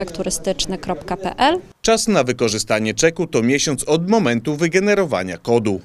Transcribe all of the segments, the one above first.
turystyczny.pl. Czas na wykorzystanie czeku to miesiąc od momentu wygenerowania kodu.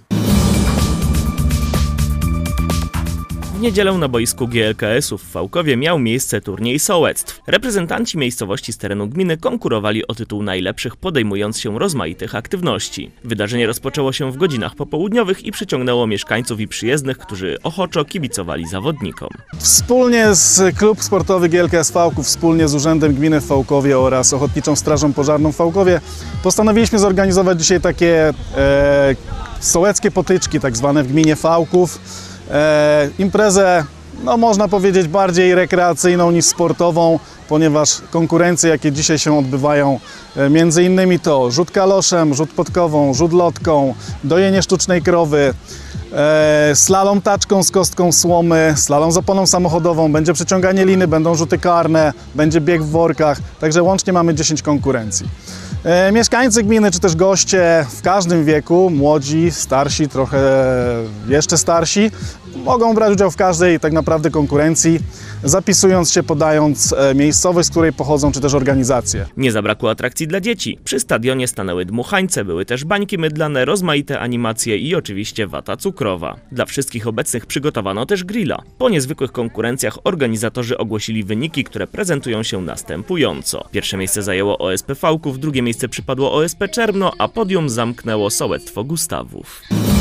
W niedzielę na boisku GLKS-u w Fałkowie miał miejsce turniej sołectw. Reprezentanci miejscowości z terenu gminy konkurowali o tytuł najlepszych, podejmując się rozmaitych aktywności. Wydarzenie rozpoczęło się w godzinach popołudniowych i przyciągnęło mieszkańców i przyjezdnych, którzy ochoczo kibicowali zawodnikom. Wspólnie z Klub Sportowy GLKS Fałków, wspólnie z Urzędem Gminy w Fałkowie oraz Ochotniczą Strażą Pożarną w Fałkowie postanowiliśmy zorganizować dzisiaj takie sołeckie potyczki, tak zwane w gminie Fałków. Imprezę, no można powiedzieć, bardziej rekreacyjną niż sportową, ponieważ konkurencje, jakie dzisiaj się odbywają, między innymi to rzut kaloszem, rzut podkową, rzut lotką, dojenie sztucznej krowy, slalom taczką z kostką słomy, slalom z oponą samochodową, będzie przeciąganie liny, będą rzuty karne, będzie bieg w workach, także łącznie mamy 10 konkurencji. Mieszkańcy gminy, czy też goście w każdym wieku, młodzi, starsi, trochę jeszcze starsi, mogą brać udział w każdej tak naprawdę konkurencji, zapisując się, podając miejscowość, z której pochodzą, czy też organizacje. Nie zabrakło atrakcji dla dzieci. Przy stadionie stanęły dmuchańce, były też bańki mydlane, rozmaite animacje i oczywiście wata cukrowa. Dla wszystkich obecnych przygotowano też grilla. Po niezwykłych konkurencjach organizatorzy ogłosili wyniki, które prezentują się następująco. Pierwsze miejsce zajęło OSP Fałków, drugie miejsce przypadło OSP Czermno, a podium zamknęło sołectwo Gustawów.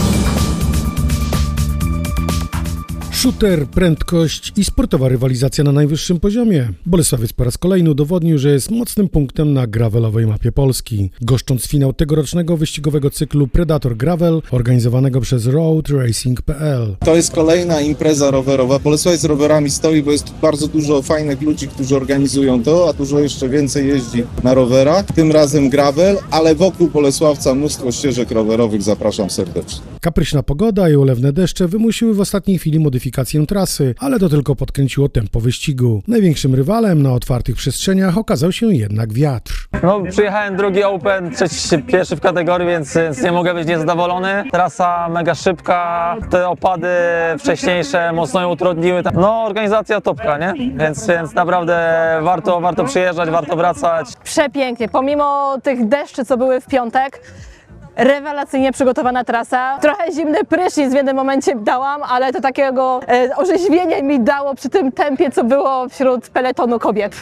Shooter, prędkość i sportowa rywalizacja na najwyższym poziomie. Bolesławiec po raz kolejny udowodnił, że jest mocnym punktem na gravelowej mapie Polski. Goszcząc finał tegorocznego wyścigowego cyklu Predator Gravel, organizowanego przez roadracing.pl. To jest kolejna impreza rowerowa. Bolesławiec z rowerami stoi, bo jest bardzo dużo fajnych ludzi, którzy organizują to, a dużo jeszcze więcej jeździ na rowerach. Tym razem gravel, ale wokół Bolesławca mnóstwo ścieżek rowerowych. Zapraszam serdecznie. Kapryśna pogoda i ulewne deszcze wymusiły w ostatniej chwili modyfikację trasy, ale to tylko podkręciło tempo wyścigu. Największym rywalem na otwartych przestrzeniach okazał się jednak wiatr. No, przyjechałem drugi Open, pierwszy w kategorii, więc nie mogę być niezadowolony. Trasa mega szybka, te opady wcześniejsze mocno ją utrudniły. No, organizacja topka, nie? Więc naprawdę warto przyjeżdżać, warto wracać. Przepięknie, pomimo tych deszczy, co były w piątek, rewelacyjnie przygotowana trasa. Trochę zimny prysznic w jednym momencie dałam, ale to takiego orzeźwienia mi dało przy tym tempie, co było wśród peletonu kobiet.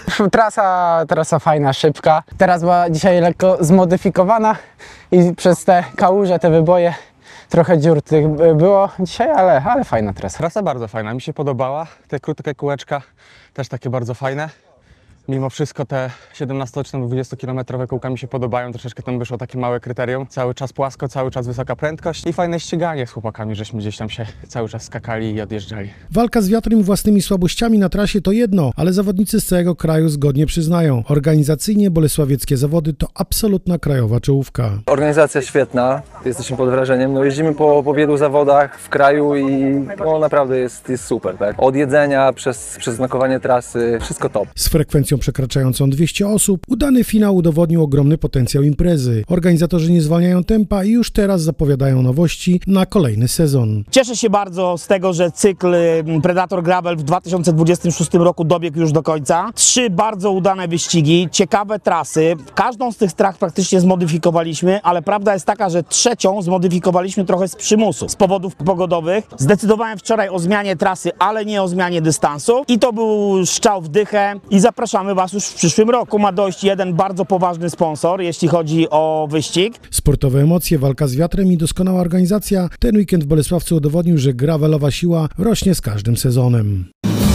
Trasa fajna, szybka. Teraz była dzisiaj lekko zmodyfikowana i przez te kałuże, te wyboje trochę dziur tych było dzisiaj, ale fajna trasa. Trasa bardzo fajna, mi się podobała. Te krótkie kółeczka też takie bardzo fajne. Mimo wszystko te 17-20-kilometrowe kółka mi się podobają, troszeczkę tam wyszło takie małe kryterium. Cały czas płasko, cały czas wysoka prędkość i fajne ściganie z chłopakami, żeśmy gdzieś tam się cały czas skakali i odjeżdżali. Walka z wiatrem i własnymi słabościami na trasie to jedno, ale zawodnicy z całego kraju zgodnie przyznają. Organizacyjnie bolesławieckie zawody to absolutna krajowa czołówka. Organizacja świetna, jesteśmy pod wrażeniem. No, jeździmy po wielu zawodach w kraju i no, naprawdę jest super. Tak? Od jedzenia przez znakowanie trasy, wszystko top. Z frekwencją przekraczającą 200 osób, udany finał udowodnił ogromny potencjał imprezy. Organizatorzy nie zwalniają tempa i już teraz zapowiadają nowości na kolejny sezon. Cieszę się bardzo z tego, że cykl Predator Gravel w 2026 roku dobiegł już do końca. 3 bardzo udane wyścigi, ciekawe trasy. Każdą z tych tras praktycznie zmodyfikowaliśmy, ale prawda jest taka, że trzecią zmodyfikowaliśmy trochę z przymusu, z powodów pogodowych. Zdecydowałem wczoraj o zmianie trasy, ale nie o zmianie dystansu i to był strzał w dychę i zapraszamy Was już w przyszłym roku. Ma dojść jeden bardzo poważny sponsor, jeśli chodzi o wyścig. Sportowe emocje, walka z wiatrem i doskonała organizacja. Ten weekend w Bolesławcu udowodnił, że gravelowa siła rośnie z każdym sezonem.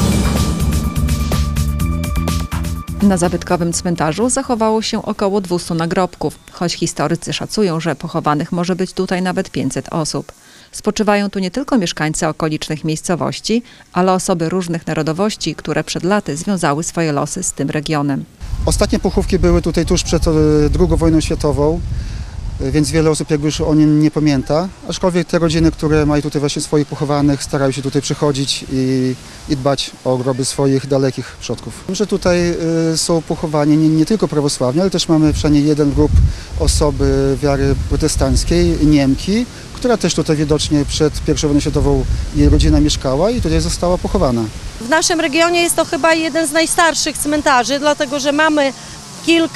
Na zabytkowym cmentarzu zachowało się około 200 nagrobków, choć historycy szacują, że pochowanych może być tutaj nawet 500 osób. Spoczywają tu nie tylko mieszkańcy okolicznych miejscowości, ale osoby różnych narodowości, które przed laty związały swoje losy z tym regionem. Ostatnie pochówki były tutaj tuż przed II wojną światową, więc wiele osób jakby już o nim nie pamięta. Aczkolwiek te rodziny, które mają tutaj właśnie swoich pochowanych, starają się tutaj przychodzić i dbać o groby swoich dalekich przodków. Że tutaj są pochowani nie tylko prawosławni, ale też mamy przynajmniej jeden grup osoby wiary protestanckiej, Niemki, która też tutaj widocznie przed I wojną światową jej rodzina mieszkała i tutaj została pochowana. W naszym regionie jest to chyba jeden z najstarszych cmentarzy, dlatego że mamy kilka